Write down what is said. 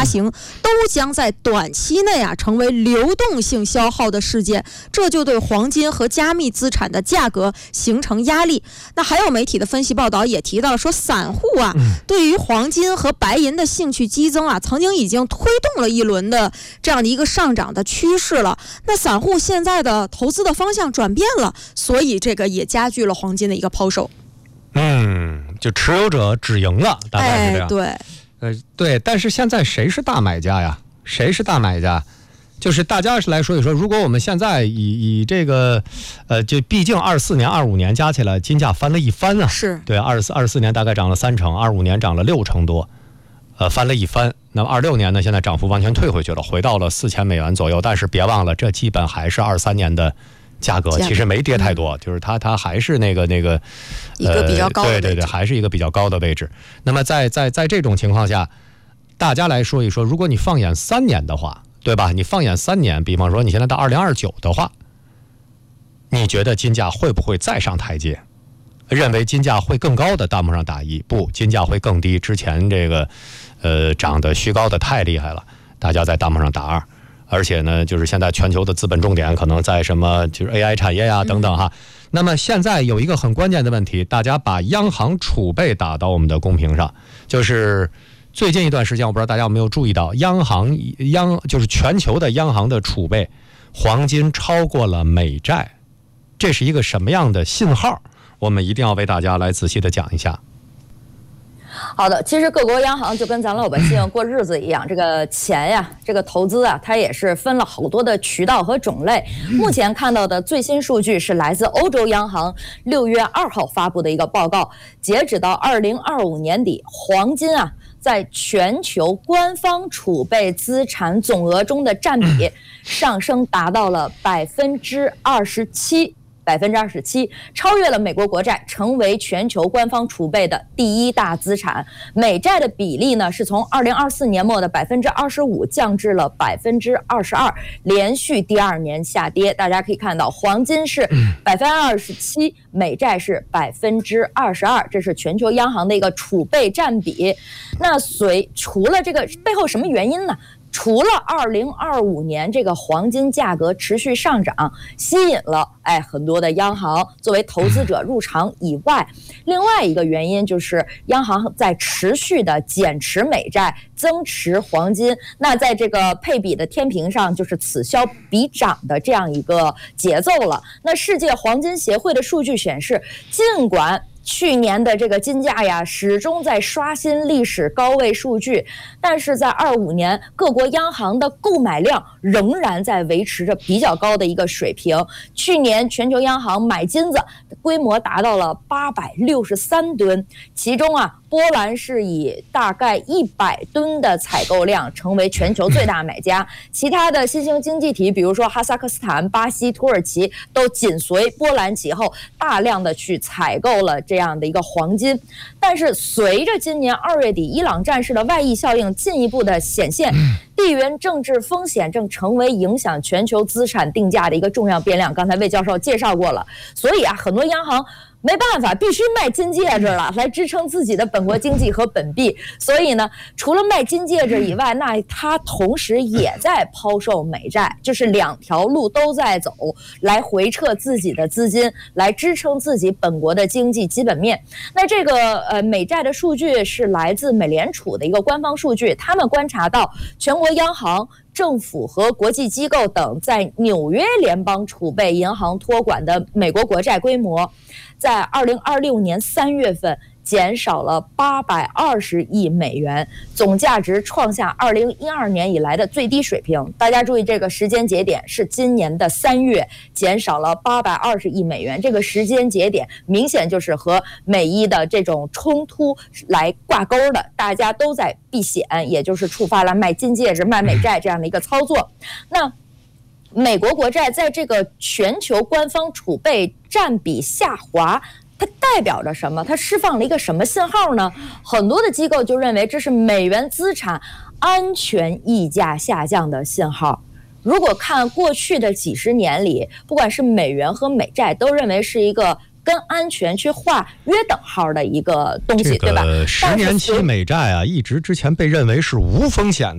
发行，都将在短期内成为流动性消耗的事件，这就对黄金和加密资产的价格形成压力。那还有媒体的分析报道也提到说，散户对于黄金和白银的兴趣激增曾经已经推动了一轮的这样的一个上涨的趋势了。那散户现在的投资的方向转变了，所以这个也加剧了黄金的一个抛售。 就持有者止盈了，大概是这样。对，但是现在谁是大买家呀？谁是大买家？就是大家来说一说，如果我们现在以这个就毕竟24年、25年加起来金价翻了一番啊， 是对，24年大概涨了3成，25年涨了6成多，翻了一番。那么26年呢，现在涨幅完全退回去了，回到了$4000左右。但是别忘了，这基本还是23年的价格，其实没跌太多，就是它还是那个一个比较高的位置， 对，还是一个比较高的位置。那么在这种情况下，大家来说一说，如果你放眼3年的话，对吧？你放眼3年，比方说你现在到2029的话，你觉得金价会不会再上台阶？认为金价会更高的，弹幕上打1；不，金价会更低。之前这个涨得虚高的太厉害了，大家在弹幕上打2。而且呢，就是现在全球的资本重点可能在什么，就是 AI 产业呀等等哈。那么现在有一个很关键的问题，大家把央行储备打到我们的公屏上，就是最近一段时间，我不知道大家有没有注意到，就是全球的央行的储备，黄金超过了美债，这是一个什么样的信号？我们一定要为大家来仔细的讲一下。 好的，其实各国央行就跟咱老百姓过日子一样，这个钱呀，这个投资它也是分了好多的渠道和种类。目前看到的最新数据是来自欧洲央行6月2号发布的一个报告，截止到2025年底，黄金在全球官方储备资产总额中的占比上升达到了27%。超越了美国国债，成为全球官方储备的第一大资产。美债的比例呢，是从2024年末的25%降至了22%，连续第2年下跌。大家可以看到，黄金是27%，美债是22%，这是全球央行的一个储备占比。那除了这个背后什么原因呢？除了2025年这个黄金价格持续上涨，吸引了很多的央行作为投资者入场以外，另外一个原因就是央行在持续的减持美债，增持黄金。那在这个配比的天平上，就是此消彼长的这样一个节奏了。那世界黄金协会的数据显示，尽管去年的这个金价始终在刷新历史高位数据，但是在25年各国央行的购买量仍然在维持着比较高的一个水平。去年全球央行买金子规模达到了863吨，其中波兰是以大概100吨的采购量成为全球最大买家，其他的新兴经济体比如说哈萨克斯坦、巴西、土耳其都紧随波兰其后，大量的去采购了这样的一个黄金。但是随着今年2月底伊朗战事的外溢效应进一步的显现，地缘政治风险正成为影响全球资产定价的一个重要变量。刚才魏教授介绍过了，所以很多央行没办法，必须卖金戒指了，来支撑自己的本国经济和本币。所以呢，除了卖金戒指以外，那它同时也在抛售美债，就是2条路都在走，来回撤自己的资金，来支撑自己本国的经济基本面。那这个美债的数据是来自美联储的一个官方数据，他们观察到全国央行、政府和国际机构等在纽约联邦储备银行托管的美国国债规模，在2026年3月份减少了820亿美元，总价值创下2012年以来的最低水平。大家注意，这个时间节点是今年的3月，减少了820亿美元。这个时间节点明显就是和美伊的这种冲突来挂钩的，大家都在避险，也就是触发了卖金戒指、卖美债这样的一个操作。那美国国债在这个全球官方储备占比下滑，它代表着什么？它释放了一个什么信号呢？很多的机构就认为这是美元资产安全溢价下降的信号。如果看过去的几十年里，不管是美元和美债，都认为是一个跟安全去划约等号的一个东西，对吧？ 10年期美债一直之前被认为是无风险的。